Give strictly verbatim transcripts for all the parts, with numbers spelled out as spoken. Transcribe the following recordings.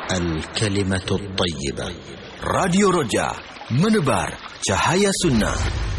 الكلمة الطيبة. راديو رجاء menebar cahaya sunnah.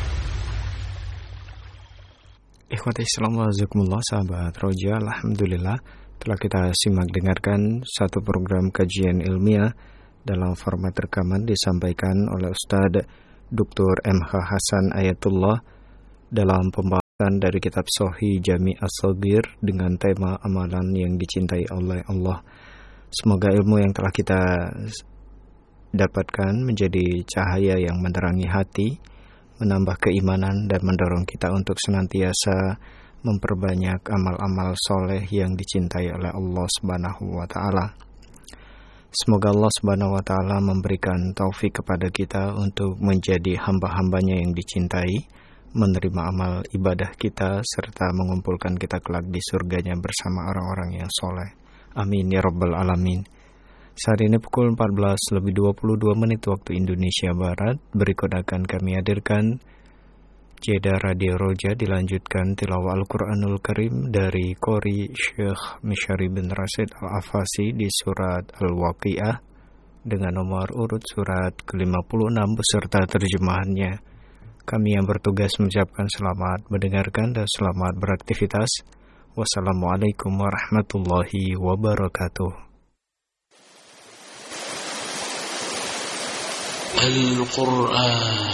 Ikhwati Islam wajazakumullah, sahabat Roja, alhamdulillah telah kita simak dengarkan satu program kajian ilmiah dalam format rekaman disampaikan oleh Ustadz Doktor M H Hasan Ayatullah dalam pembahasan dari kitab Sahih Jami' As-Shaghir dengan tema amalan yang dicintai oleh Allah. Semoga ilmu yang telah kita dapatkan menjadi cahaya yang menerangi hati, menambah keimanan dan mendorong kita untuk senantiasa memperbanyak amal-amal soleh yang dicintai oleh Allah Subhanahu wa Ta'ala. Semoga Allah Subhanahu wa Ta'ala memberikan taufik kepada kita untuk menjadi hamba-hambanya yang dicintai, menerima amal ibadah kita serta mengumpulkan kita kelak di surganya bersama orang-orang yang soleh. Amin ya rabbal alamin. Saat ini pukul empat belas lebih dua puluh dua menit waktu Indonesia Barat. Berikut akan kami hadirkan jeda Radio Roja, dilanjutkan tilawah Al-Quranul Karim dari Qori Syekh Mishari bin Rashid Al-Afasi di surat Al-Waqi'ah dengan nomor urut surat ke lima puluh enam beserta terjemahannya. Kami yang bertugas mengucapkan selamat mendengarkan dan selamat beraktivitas. Wassalamualaikum warahmatullahi wabarakatuh. Al-Quran